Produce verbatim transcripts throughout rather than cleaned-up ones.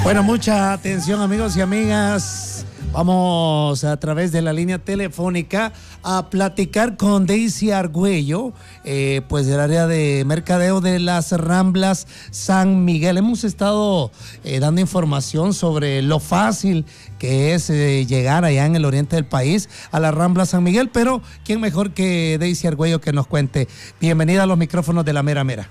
Bueno, mucha atención, amigos y amigas. Vamos a través de la línea telefónica a platicar con Daisy Argüello, eh, pues del área de mercadeo de las Ramblas San Miguel. Hemos estado eh, dando información sobre lo fácil que es eh, llegar allá en el oriente del país a las Ramblas San Miguel, pero ¿quién mejor que Daisy Argüello que nos cuente? Bienvenida a los micrófonos de La Mera Mera.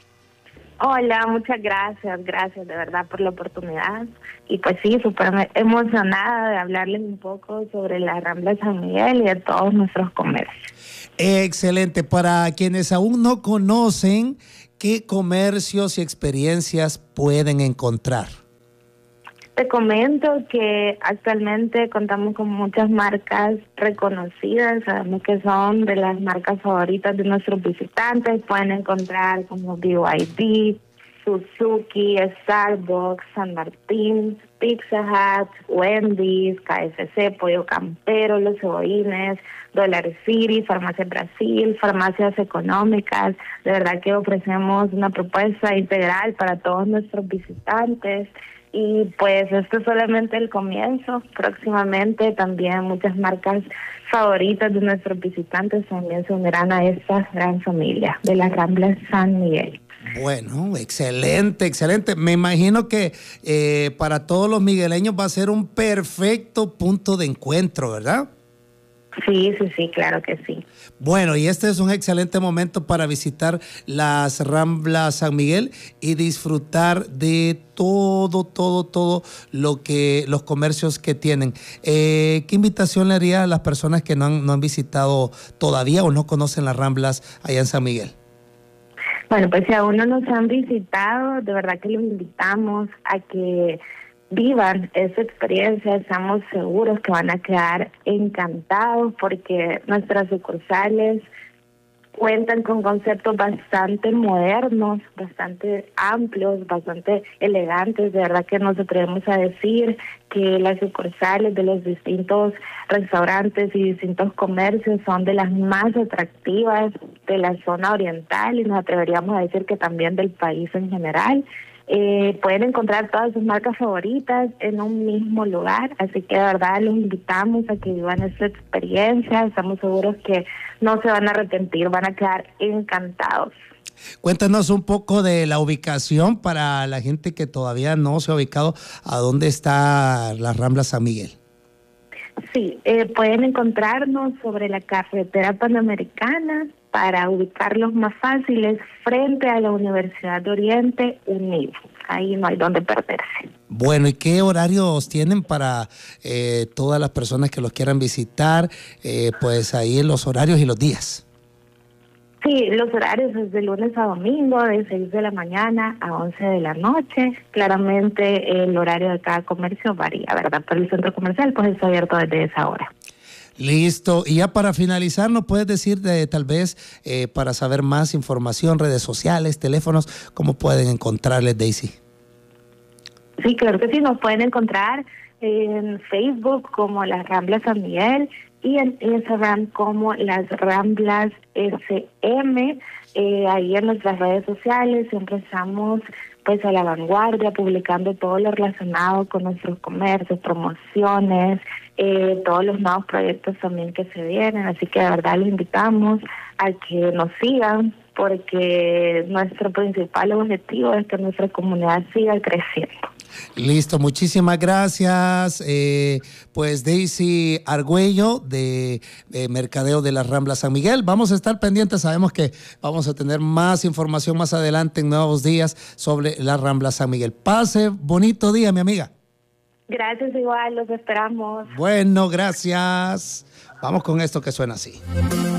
Hola, muchas gracias, gracias de verdad por la oportunidad. Y pues sí, súper emocionada de hablarles un poco sobre la Rambla San Miguel y de todos nuestros comercios. Excelente. Para quienes aún no conocen, ¿qué comercios y experiencias pueden encontrar? Te comento que actualmente contamos con muchas marcas reconocidas, sabemos que son de las marcas favoritas de nuestros visitantes. Pueden encontrar como B Y D, Suzuki, Starbucks, San Martín, Pizza Hut, Wendy's, K F C, Pollo Campero, Los Cebollines, Dollar City, Farmacia Brasil, farmacias económicas. De verdad que ofrecemos una propuesta integral para todos nuestros visitantes. Y pues esto es solamente el comienzo. Próximamente también muchas marcas favoritas de nuestros visitantes también se unirán a esta gran familia de las Ramblas San Miguel. Bueno, excelente, excelente. Me imagino que eh, para todos los migueleños va a ser un perfecto punto de encuentro, ¿verdad? Sí, sí, sí, claro que sí. Bueno, y este es un excelente momento para visitar las Ramblas San Miguel y disfrutar de todo, todo, todo lo que los comercios que tienen. Eh, ¿Qué invitación le haría a las personas que no han, no han visitado todavía o no conocen las Ramblas allá en San Miguel? Bueno, pues si aún no nos han visitado, de verdad que los invitamos a que vivan esa experiencia. Estamos seguros que van a quedar encantados porque nuestras sucursales cuentan con conceptos bastante modernos, bastante amplios, bastante elegantes. De verdad que nos atrevemos a decir que las sucursales de los distintos restaurantes y distintos comercios son de las más atractivas de la zona oriental y nos atreveríamos a decir que también del país en general. Eh, pueden encontrar todas sus marcas favoritas en un mismo lugar, así que de verdad los invitamos a que vivan esta experiencia. Estamos seguros que no se van a arrepentir, van a quedar encantados. Cuéntanos un poco de la ubicación para la gente que todavía no se ha ubicado, ¿a dónde está la Rambla San Miguel? Sí, eh, pueden encontrarnos sobre la carretera Panamericana. Para ubicarlos más fáciles, frente a la Universidad de Oriente Unido. Ahí no hay donde perderse. Bueno, ¿y qué horarios tienen para eh, todas las personas que los quieran visitar? Eh, pues ahí en los horarios y los días. Sí, los horarios es de lunes a domingo, de seis de la mañana a once de la noche. Claramente el horario de cada comercio varía, ¿verdad? Pero el centro comercial pues está abierto desde esa hora. Listo. Y ya para finalizar, ¿nos puedes decir de, tal vez eh, para saber más información, redes sociales, teléfonos, cómo pueden encontrarles, Daisy? Sí, claro que sí, nos pueden encontrar en Facebook como las Ramblas San Miguel y en Instagram como las Ramblas S M. Eh, ahí en nuestras redes sociales siempre estamos pues a la vanguardia, publicando todo lo relacionado con nuestros comercios, promociones, eh, todos los nuevos proyectos también que se vienen. Así que de verdad los invitamos a que nos sigan, porque nuestro principal objetivo es que nuestra comunidad siga creciendo. Listo, muchísimas gracias. Eh, pues Daisy Argüello de, de Mercadeo de las Ramblas San Miguel. Vamos a estar pendientes, sabemos que vamos a tener más información más adelante en nuevos días sobre las Ramblas San Miguel. Pase bonito día, mi amiga. Gracias, igual, los esperamos. Bueno, gracias. Vamos con esto que suena así.